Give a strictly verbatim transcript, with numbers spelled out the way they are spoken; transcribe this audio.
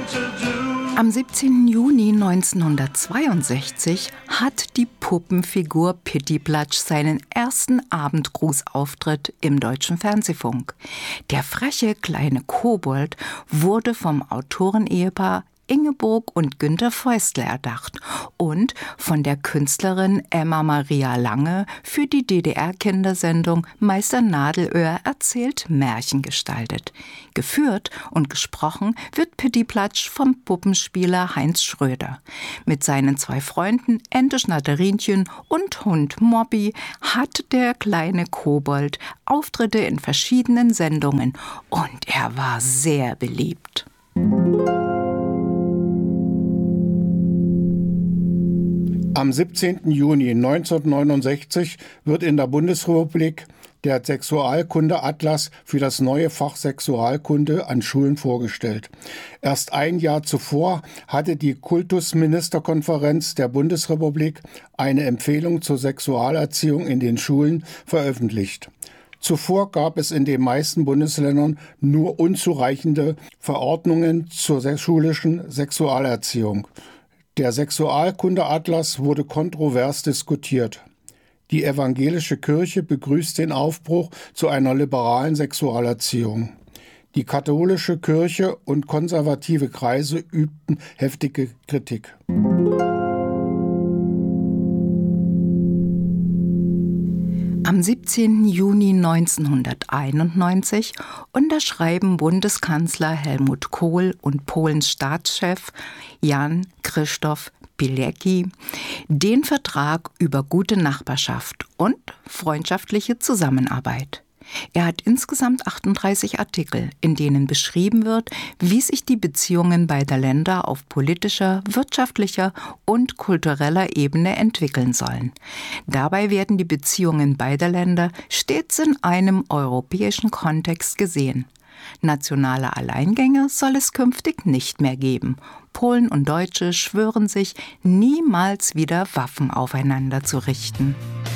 Am siebzehnten Juni neunzehnhundertzweiundsechzig hat die Puppenfigur Pittiplatsch seinen ersten Abendgrußauftritt im deutschen Fernsehfunk. Der freche kleine Kobold wurde vom Autorenehepaar Ingeborg und Günter Feustler erdacht und von der Künstlerin Emma Maria Lange für die D D R-Kindersendung Meister Nadelöhr erzählt Märchen gestaltet. Geführt und gesprochen wird Pittiplatsch vom Puppenspieler Heinz Schröder. Mit seinen zwei Freunden Ente Schnatterinchen und Hund Mobby hat der kleine Kobold Auftritte in verschiedenen Sendungen und er war sehr beliebt. Am siebzehnten Juni neunzehnhundertneunundsechzig wird in der Bundesrepublik der Sexualkunde-Atlas für das neue Fach Sexualkunde an Schulen vorgestellt. Erst ein Jahr zuvor hatte die Kultusministerkonferenz der Bundesrepublik eine Empfehlung zur Sexualerziehung in den Schulen veröffentlicht. Zuvor gab es in den meisten Bundesländern nur unzureichende Verordnungen zur schulischen Sexualerziehung. Der Sexualkunde-Atlas wurde kontrovers diskutiert. Die evangelische Kirche begrüßt den Aufbruch zu einer liberalen Sexualerziehung. Die katholische Kirche und konservative Kreise übten heftige Kritik. Am siebzehnten Juni neunzehnhunderteinundneunzig unterschreiben Bundeskanzler Helmut Kohl und Polens Staatschef Jan Krzysztof Pilecki den Vertrag über gute Nachbarschaft und freundschaftliche Zusammenarbeit. Er hat insgesamt achtunddreißig Artikel, in denen beschrieben wird, wie sich die Beziehungen beider Länder auf politischer, wirtschaftlicher und kultureller Ebene entwickeln sollen. Dabei werden die Beziehungen beider Länder stets in einem europäischen Kontext gesehen. Nationale Alleingänge soll es künftig nicht mehr geben. Polen und Deutsche schwören sich, niemals wieder Waffen aufeinander zu richten.